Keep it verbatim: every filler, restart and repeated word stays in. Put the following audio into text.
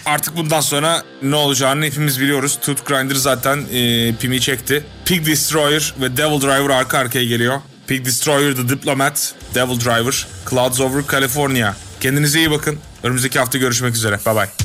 Artık bundan sonra ne olacağını hepimiz biliyoruz. Tooth Grinder zaten e, pimi çekti. Pig Destroyer ve Devil Driver arka arkaya geliyor. Pig Destroyer, The Diplomat, Devil Driver, Clouds Over California. Kendinize iyi bakın. Önümüzdeki hafta görüşmek üzere. Bye bye.